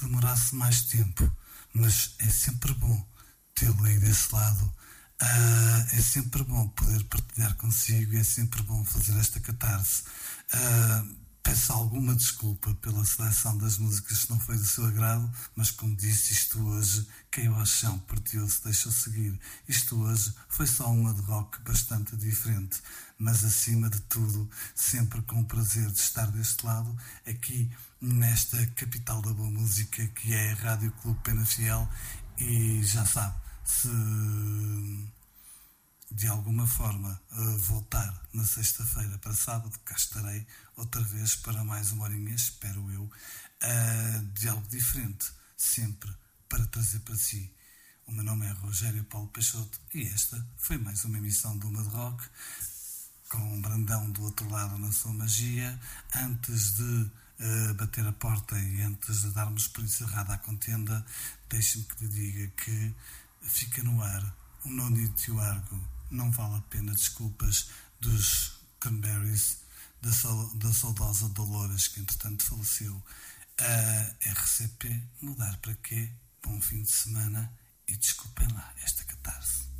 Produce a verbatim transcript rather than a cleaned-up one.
demorasse mais tempo, mas é sempre bom tê-lo aí desse lado. Uh, é sempre bom poder partilhar consigo, é sempre bom fazer esta catarse. Uh, peço alguma desculpa pela seleção das músicas que não foi do seu agrado, mas como disse, isto hoje caiu ao chão, partiu-se, deixou seguir. Isto hoje foi só uma de rock bastante diferente, mas acima de tudo, sempre com o prazer de estar deste lado, aqui nesta capital da boa música que é a Rádio Clube Pena Fiel. E já sabe, se de alguma forma voltar na sexta-feira para sábado, cá estarei outra vez para mais uma horinha, espero eu, de algo diferente, sempre para trazer para si. O meu nome é Rogério Paulo Peixoto e esta foi mais uma emissão do Uma de Rock, com um Brandão do outro lado na sua magia. Antes de uh, bater a porta e antes de darmos por encerrada a contenda, deixe-me que lhe diga que fica no ar o No Need to Argue, não vale a pena desculpas, dos Cranberries, da, so, da saudosa Dolores, que entretanto faleceu. A R C P, mudar para quê? Bom fim de semana e desculpem lá esta catarse.